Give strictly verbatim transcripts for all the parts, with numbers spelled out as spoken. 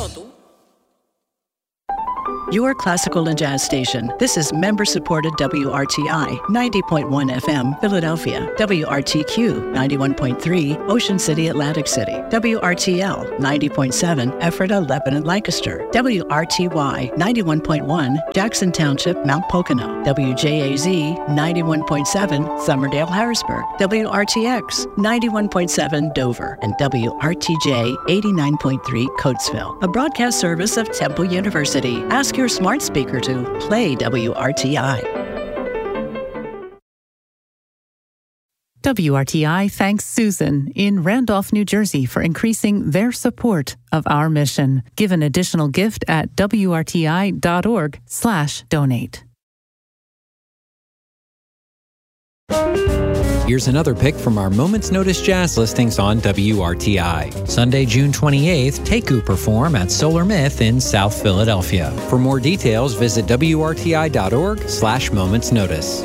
tú. Your classical and jazz station. This is member-supported W R T I, ninety point one F M, Philadelphia. W R T Q, ninety-one point three, Ocean City, Atlantic City. W R T L, ninety point seven, Ephrata, Lebanon, Lancaster. W R T Y, ninety-one point one, Jackson Township, Mount Pocono. W J A Z, ninety-one point seven, Somerdale, Harrisburg. W R T X, ninety-one point seven, Dover. And W R T J, eighty-nine point three, Coatesville. A broadcast service of Temple University. Ask your smart speaker to play W R T I. W R T I thanks Susan in Randolph, New Jersey for increasing their support of our mission. Give an additional gift at W R T I dot org slash donate. Here's another pick from our Moment's Notice jazz listings on W R T I. Sunday, June twenty-eighth, Teku perform at Solar Myth in South Philadelphia. For more details, visit W R T I dot org slash Moment's Notice.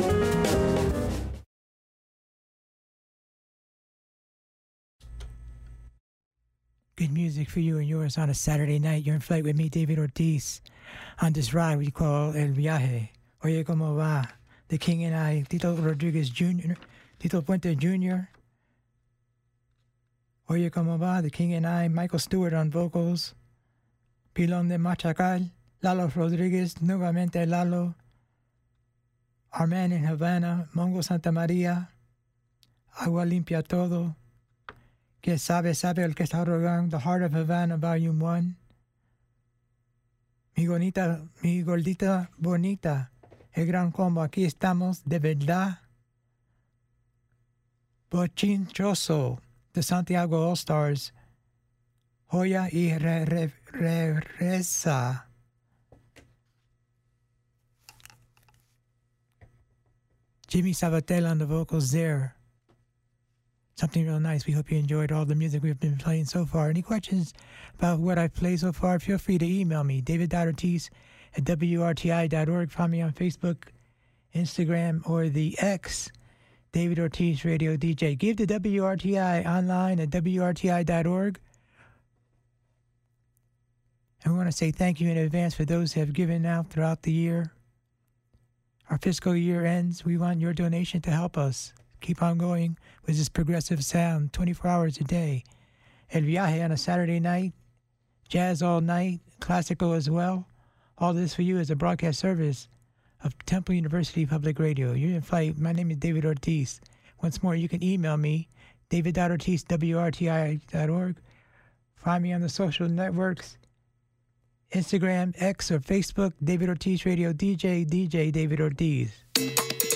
Good music for you and yours on a Saturday night. You're in flight with me, David Ortiz, on this ride we call El Viaje. Oye, como va? The King and I, Tito Rodriguez Junior Tito Puente Junior Oye, como va? The King and I, Michael Stewart on vocals, Pilón de Machacal, Lalo Rodriguez, nuevamente Lalo, our man in Havana, Mongo Santa Maria, Agua Limpia Todo, Que Sabe Sabe El Que Está Rogando, The Heart of Havana, Volume one, Mi Bonita, Mi Gordita Bonita, El Gran Combo, Aquí Estamos, De Verdad, Bochinchoso, the Santiago All-Stars, Joya y re, re, re, Reza. Jimmy Sabatel on the vocals there. Something real nice. We hope you enjoyed all the music we've been playing so far. Any questions about what I've played so far, feel free to email me, david dot ortiz at W R T I dot org. Find me on Facebook, Instagram, or the X, David Ortiz Radio D J. Give to W R T I online at W R T I dot org. And we want to say thank you in advance for those who have given out throughout the year. Our fiscal year ends. We want your donation to help us keep on going with this progressive sound twenty-four hours a day. El Viaje on a Saturday night, jazz all night, classical as well. All this for you is a broadcast service of Temple University Public Radio. You're in flight. My name is David Ortiz. Once more, you can email me, david dot ortiz at W R T I dot org. Find me on the social networks, Instagram, X, or Facebook, David Ortiz Radio D J, D J David Ortiz.